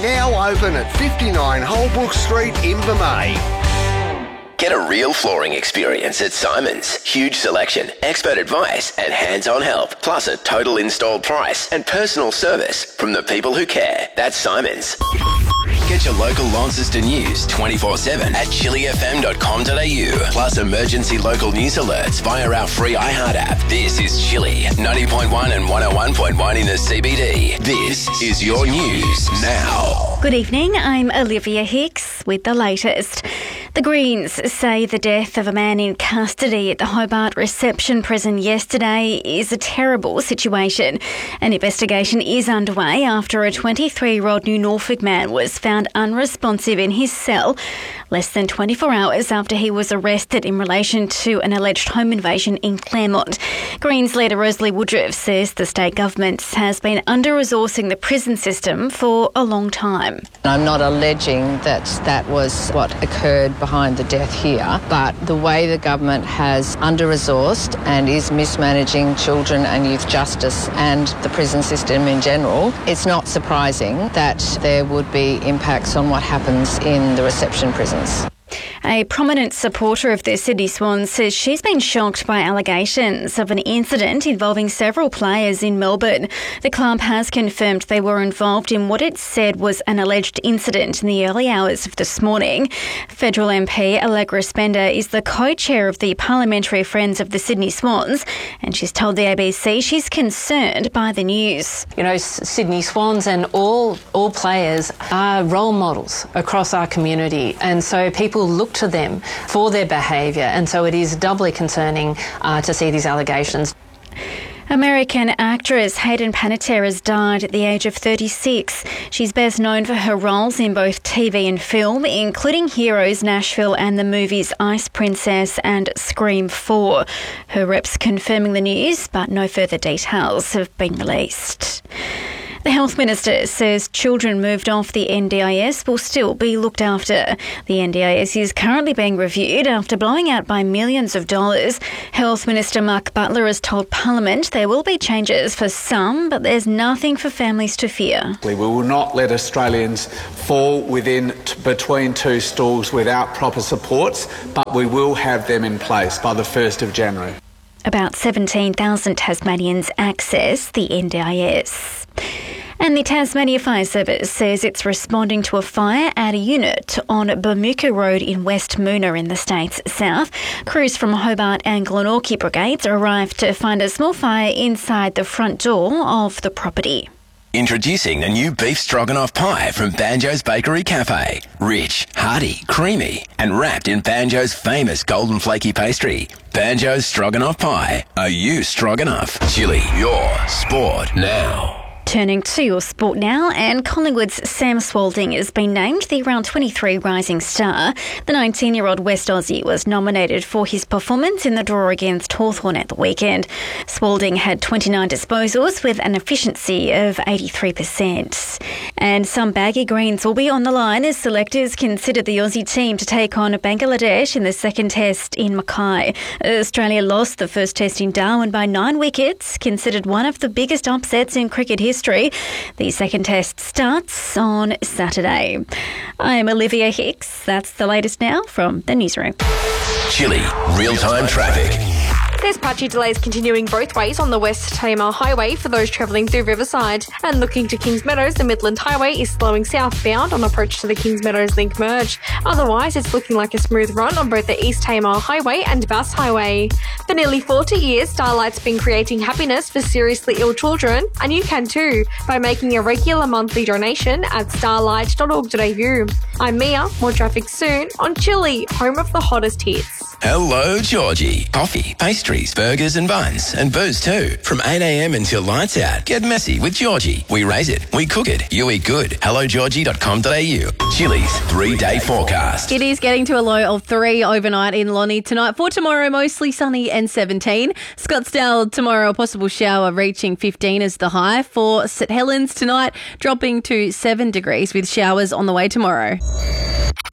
Now open at 59 Holbrook Street, Invermay. Get a real flooring experience at Simon's. Huge selection, expert advice and hands-on help. Plus a total installed price and personal service from the people who care. That's Simon's. Get your local Launceston news 24/7 at chillyfm.com.au. Plus emergency local news alerts via our free iHeart app. This is Chilly 90.1 and 101.1 in the CBD. This is your news now. Good evening, I'm Olivia Hicks with the latest. The Greens say the death of a man in custody at the Hobart Reception Prison yesterday is a terrible situation. An investigation is underway after a 23-year-old New Norfolk man was found unresponsive in his cell less than 24 hours after he was arrested in relation to an alleged home invasion in Claremont. Greens leader Rosalie Woodruff says the state government has been under-resourcing the prison system for a long time. I'm not alleging that that was what occurred behind the death here, but the way the government has under-resourced and is mismanaging children and youth justice and the prison system in general, it's not surprising that there would be impacts on what happens in the reception prisons. A prominent supporter of the Sydney Swans says she's been shocked by allegations of an incident involving several players in Melbourne. The club has confirmed they were involved in what it said was an alleged incident in the early hours of this morning. Federal MP Allegra Spender is the co-chair of the Parliamentary Friends of the Sydney Swans, and she's told the ABC she's concerned by the news. You know, Sydney Swans and all players are role models across our community, and so people look to them for their behaviour, and so it is doubly concerning to see these allegations. American actress Hayden Panettiere has died at the age of 36. She's best known for her roles in both TV and film, including Heroes, Nashville and the movies Ice Princess and Scream 4. Her reps confirming the news, but no further details have been released. The Health Minister says children moved off the NDIS will still be looked after. The NDIS is currently being reviewed after blowing out by millions of dollars. Health Minister Mark Butler has told Parliament there will be changes for some, but there's nothing for families to fear. We will not let Australians fall between two stools without proper supports, but we will have them in place by the 1st of January. About 17,000 Tasmanians access the NDIS. And the Tasmania Fire Service says it's responding to a fire at a unit on Bermuka Road in West Moona in the state's south. Crews from Hobart and Glenorchy brigades arrived to find a small fire inside the front door of the property. Introducing the new beef stroganoff pie from Banjo's Bakery Cafe. Rich, hearty, creamy, and wrapped in Banjo's famous golden flaky pastry. Banjo's Stroganoff Pie. Are you stroganoff? Chilly, your sport now. Turning to your sport now, and Collingwood's Sam Spalding has been named the Round 23 Rising Star. The 19-year-old West Aussie was nominated for his performance in the draw against Hawthorn at the weekend. Spalding had 29 disposals with an efficiency of 83%. And some baggy greens will be on the line as selectors consider the Aussie team to take on Bangladesh in the second test in Mackay. Australia lost the first test in Darwin by 9 wickets, considered one of the biggest upsets in cricket history. The second test starts on Saturday. I'm Olivia Hicks. That's the latest now from the newsroom. Chilly real-time traffic. There's patchy delays continuing both ways on the West Tamar Highway for those travelling through Riverside. And looking to Kings Meadows, the Midland Highway is slowing southbound on approach to the Kings Meadows Link merge. Otherwise, it's looking like a smooth run on both the East Tamar Highway and Bass Highway. For nearly 40 years, Starlight's been creating happiness for seriously ill children, and you can too by making a regular monthly donation at starlight.org.au. I'm Mia. More traffic soon on Chilly, home of the hottest hits. Hello, Georgie. Coffee, pastries, burgers and buns, and booze too. From 8 a.m. until lights out. Get messy with Georgie. We raise it, we cook it, you eat good. HelloGeorgie.com.au. Chilly's 3-day forecast. It is getting to a low of 3 overnight in Lonnie tonight. For tomorrow, mostly sunny and 17. Scottsdale tomorrow, a possible shower reaching 15 as the high. For St Helens tonight, dropping to 7 degrees with showers on the way tomorrow.